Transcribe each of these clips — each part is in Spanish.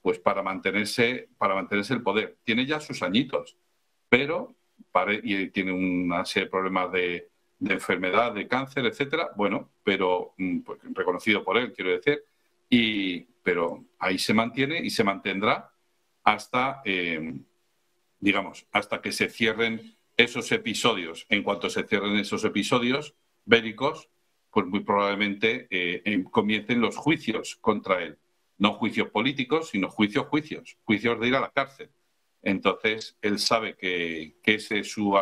pues para mantenerse el poder. Tiene ya sus añitos, pero y tiene una serie de problemas de enfermedad, de cáncer, etcétera. Bueno, pero pues, reconocido por él, quiero decir. Pero ahí se mantiene y se mantendrá hasta, hasta que se cierren esos episodios. En cuanto se cierren esos episodios bélicos, pues muy probablemente comiencen los juicios contra él. No juicios políticos, sino juicios de ir a la cárcel. Entonces, él sabe que ese es su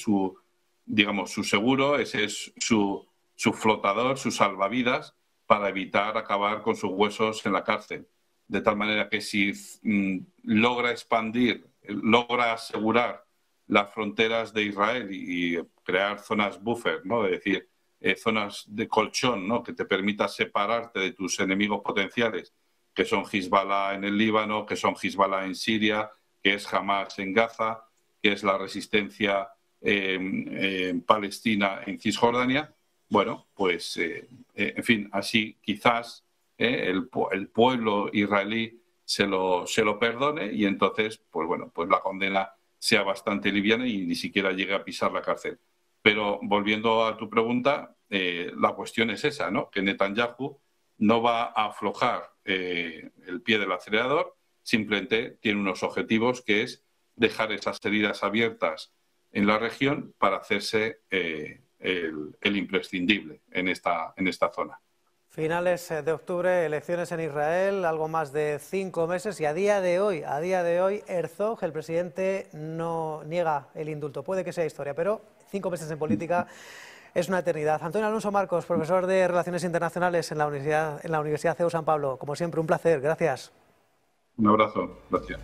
seguro, ese es su flotador, su salvavidas, para evitar acabar con sus huesos en la cárcel. De tal manera que si logra expandir, logra asegurar las fronteras de Israel y crear zonas buffer, ¿no? Es decir, zonas de colchón, ¿no? Que te permita separarte de tus enemigos potenciales, que son Hezbollah en el Líbano, que son Hezbollah en Siria, que es Hamas en Gaza, que es la resistencia en Palestina, en Cisjordania. Bueno, pues, en fin, así quizás el pueblo israelí se lo perdone y entonces, pues bueno, pues la condena sea bastante liviana y ni siquiera llegue a pisar la cárcel. Pero volviendo a tu pregunta, la cuestión es esa, ¿no? Que Netanyahu no va a aflojar el pie del acelerador, simplemente tiene unos objetivos, que es dejar esas heridas abiertas en la región para hacerse el imprescindible en esta zona. Finales de octubre, elecciones en Israel, algo más de 5 meses y a día de hoy, Herzog, el presidente, no niega el indulto. Puede que sea historia, pero 5 meses en política es una eternidad. Antonio Alonso Marcos, profesor de Relaciones Internacionales en la Universidad CEU San Pablo. Como siempre, un placer. Gracias. Un abrazo. Gracias.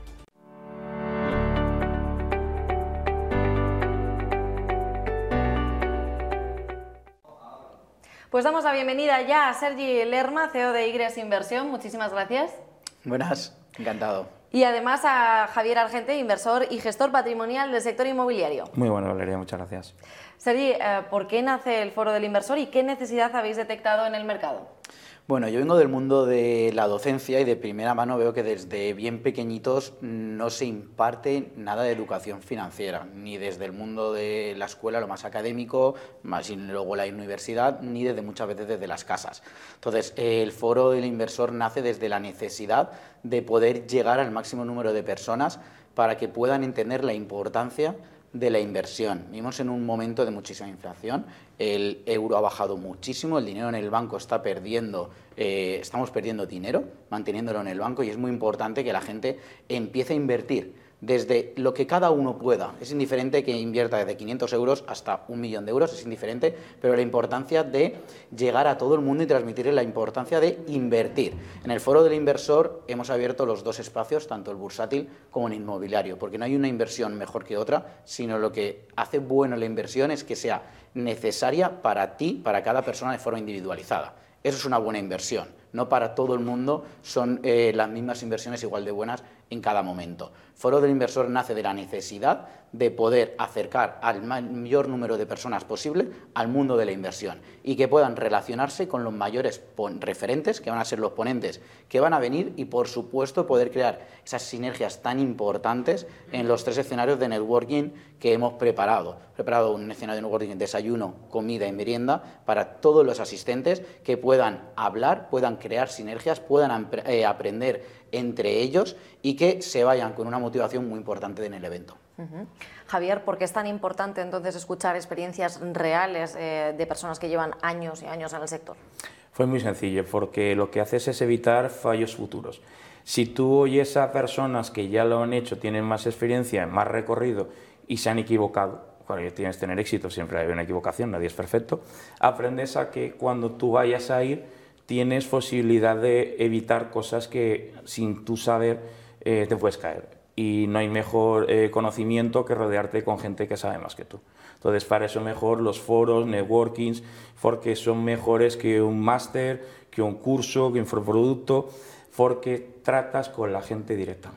Pues damos la bienvenida ya a Sergi Lerma, CEO de Igres Inversión. Muchísimas gracias. Buenas, encantado. Y además a Javier Argente, inversor y gestor patrimonial del sector inmobiliario. Muy bueno, Valeria, muchas gracias. Sergi, ¿por qué nace el Foro del Inversor y qué necesidad habéis detectado en el mercado? Bueno, yo vengo del mundo de la docencia y de primera mano veo que desde bien pequeñitos no se imparte nada de educación financiera, ni desde el mundo de la escuela, lo más académico, más y luego la universidad, ni desde muchas veces desde las casas. Entonces, el Foro del Inversor nace desde la necesidad de poder llegar al máximo número de personas para que puedan entender la importancia de la inversión. Vivimos en un momento de muchísima inflación, el euro ha bajado muchísimo, el dinero en el banco está perdiendo, estamos perdiendo dinero manteniéndolo en el banco y es muy importante que la gente empiece a invertir desde lo que cada uno pueda. Es indiferente que invierta desde 500 euros hasta 1 millón de euros, es indiferente, pero la importancia de llegar a todo el mundo y transmitirle la importancia de invertir. En el Foro del Inversor hemos abierto los 2 espacios, tanto el bursátil como el inmobiliario, porque no hay una inversión mejor que otra, sino lo que hace bueno la inversión es que sea necesaria para ti, para cada persona de forma individualizada. Eso es una buena inversión. No para todo el mundo son las mismas inversiones igual de buenas en cada momento. Foro del Inversor nace de la necesidad de poder acercar al mayor número de personas posible al mundo de la inversión y que puedan relacionarse con los mayores referentes, que van a ser los ponentes que van a venir y, por supuesto, poder crear esas sinergias tan importantes en los 3 escenarios de networking que hemos preparado. Preparado un escenario de networking, desayuno, comida y merienda para todos los asistentes que puedan hablar, puedan crear sinergias, puedan aprender entre ellos y que se vayan con una motivación muy importante en el evento. Javier, ¿por qué es tan importante entonces escuchar experiencias reales de personas que llevan años y años en el sector? Fue muy sencillo, porque lo que haces es evitar fallos futuros. Si tú oyes a personas que ya lo han hecho, tienen más experiencia, más recorrido y se han equivocado, cuando tienes que tener éxito, siempre hay una equivocación, nadie es perfecto, aprendes a que cuando tú vayas a ir tienes posibilidad de evitar cosas que sin tú saber te puedes caer. Y no hay mejor conocimiento que rodearte con gente que sabe más que tú. Entonces, para eso mejor los foros, networkings, porque son mejores que un máster, que un curso, que un infoproducto, porque tratas con la gente directamente.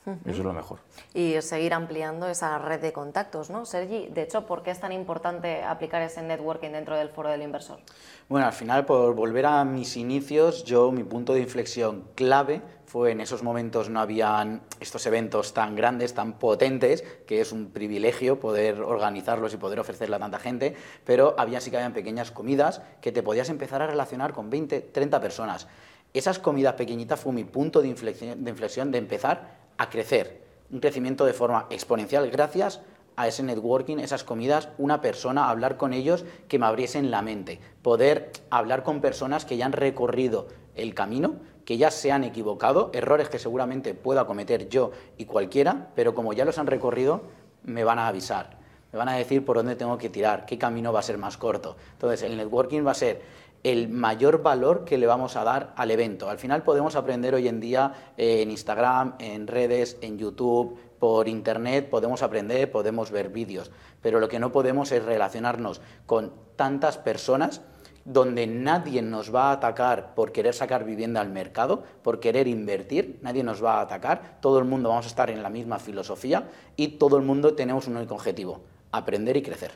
Eso es lo mejor. Y seguir ampliando esa red de contactos, ¿no? Sergi, de hecho, ¿por qué es tan importante aplicar ese networking dentro del Foro del Inversor? Bueno, al final, por volver a mis inicios, mi punto de inflexión clave fue en esos momentos no habían estos eventos tan grandes, tan potentes, que es un privilegio poder organizarlos y poder ofrecerle a tanta gente, pero sí que habían pequeñas comidas que te podías empezar a relacionar con 20, 30 personas. Esas comidas pequeñitas fue mi punto de inflexión de empezar a crecer, un crecimiento de forma exponencial gracias a ese networking, esas comidas, una persona, hablar con ellos que me abriesen la mente, poder hablar con personas que ya han recorrido el camino, que ya se han equivocado, errores que seguramente pueda cometer yo y cualquiera, pero como ya los han recorrido, me van a avisar, me van a decir por dónde tengo que tirar, qué camino va a ser más corto. Entonces, el networking va a ser el mayor valor que le vamos a dar al evento. Al final podemos aprender hoy en día en Instagram, en redes, en YouTube, por internet, podemos aprender, podemos ver vídeos, pero lo que no podemos es relacionarnos con tantas personas donde nadie nos va a atacar por querer sacar vivienda al mercado, por querer invertir, nadie nos va a atacar, todo el mundo vamos a estar en la misma filosofía y todo el mundo tenemos un único objetivo: aprender y crecer.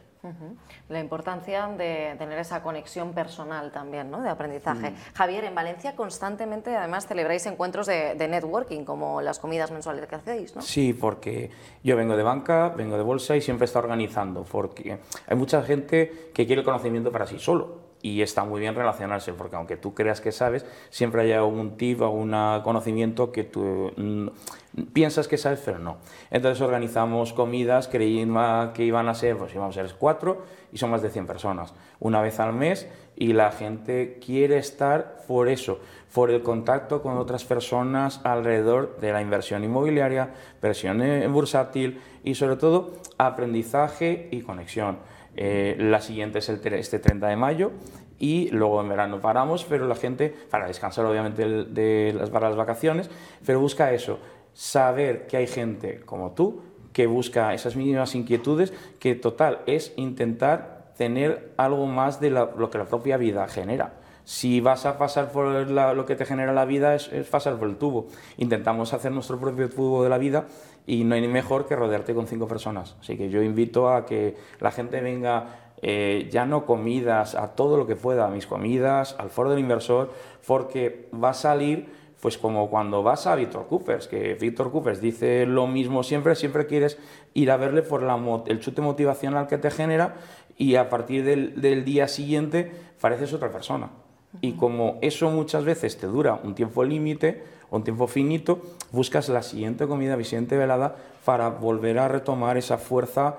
La importancia de tener esa conexión personal también, ¿no?, de aprendizaje. Javier, en Valencia constantemente además celebráis encuentros de networking, como las comidas mensuales que hacéis, ¿no? Sí, porque yo vengo de banca, vengo de bolsa y siempre está organizando, porque hay mucha gente que quiere el conocimiento para sí solo. Y está muy bien relacionarse, porque aunque tú creas que sabes, siempre hay algún tip, algún conocimiento que tú piensas que sabes, pero no. Entonces organizamos comidas, creímos que iban a ser, pues íbamos a ser 4 y son más de 100 personas, una vez al mes, y la gente quiere estar por eso, por el contacto con otras personas alrededor de la inversión inmobiliaria, inversión bursátil y sobre todo aprendizaje y conexión. La siguiente es este 30 de mayo y luego en verano paramos, pero la gente, para descansar obviamente para las vacaciones, pero busca eso, saber que hay gente como tú que busca esas mínimas inquietudes, que total es intentar tener algo más de lo que la propia vida genera. Si vas a pasar por lo que te genera la vida, es pasar por el tubo. Intentamos hacer nuestro propio tubo de la vida y no hay ni mejor que rodearte con 5 personas. Así que yo invito a que la gente venga, ya no comidas, a todo lo que pueda, a mis comidas, al Foro del Inversor, porque va a salir pues como cuando vas a Víctor Coopers, que Víctor Coopers dice lo mismo siempre, siempre quieres ir a verle por el chute motivacional que te genera y a partir del día siguiente pareces otra persona. Y como eso muchas veces te dura un tiempo límite o un tiempo finito, buscas la siguiente comida, la siguiente velada para volver a retomar esa fuerza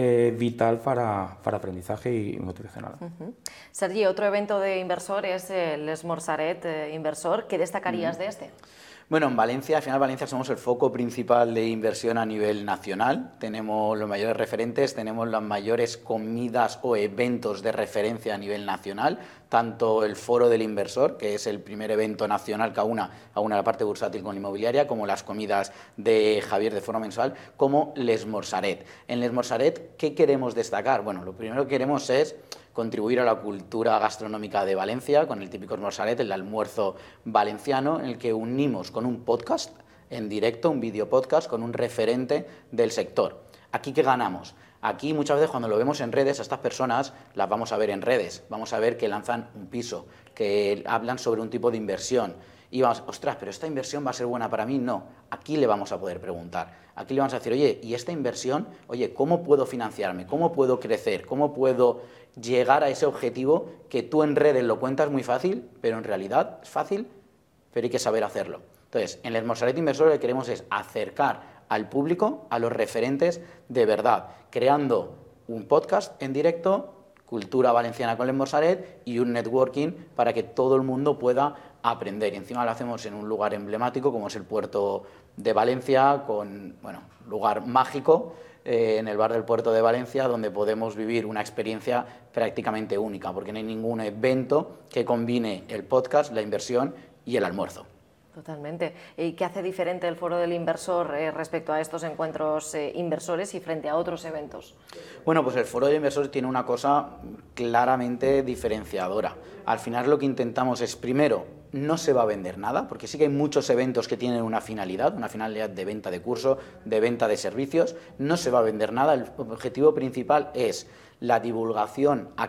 vital para aprendizaje y motivacional. Sergi, otro evento de inversor es el Esmorzaret Inversor. ¿Qué destacarías de este? Bueno, en Valencia, al final Valencia somos el foco principal de inversión a nivel nacional. Tenemos los mayores referentes, tenemos las mayores comidas o eventos de referencia a nivel nacional, tanto el Foro del Inversor, que es el primer evento nacional que aúna la parte bursátil con la inmobiliaria, como las comidas de Javier de forma mensual, como l'Esmorzaret. En l'Esmorzaret, ¿qué queremos destacar? Bueno, lo primero que queremos es contribuir a la cultura gastronómica de Valencia con el típico Esmorzaret, el almuerzo valenciano, en el que unimos con un podcast en directo, un vídeo podcast con un referente del sector. ¿Aquí qué ganamos? Aquí muchas veces cuando lo vemos en redes, a estas personas las vamos a ver en redes, vamos a ver que lanzan un piso, que hablan sobre un tipo de inversión y vamos, ostras, pero esta inversión va a ser buena para mí. No, aquí le vamos a poder preguntar, aquí le vamos a decir, oye, ¿y esta inversión? Oye, ¿cómo puedo financiarme? ¿Cómo puedo crecer? ¿Cómo puedo llegar a ese objetivo que tú en redes lo cuentas muy fácil, pero en realidad es fácil, pero hay que saber hacerlo? Entonces, en el Esmorzaret Inversor lo que queremos es acercar al público a los referentes de verdad, creando un podcast en directo, cultura valenciana con el Esmorzaret y un networking para que todo el mundo pueda aprender. Y encima lo hacemos en un lugar emblemático como es el puerto de Valencia, con, bueno, lugar mágico, en el bar del puerto de Valencia, donde podemos vivir una experiencia prácticamente única, porque no hay ningún evento que combine el podcast, la inversión y el almuerzo. Totalmente. ¿Y qué hace diferente el Foro del Inversor respecto a estos encuentros inversores y frente a otros eventos? Bueno, pues el Foro del Inversor tiene una cosa claramente diferenciadora. Al final lo que intentamos es, primero, no se va a vender nada, porque sí que hay muchos eventos que tienen una finalidad de venta de curso, de venta de servicios. No se va a vender nada. El objetivo principal es la divulgación académica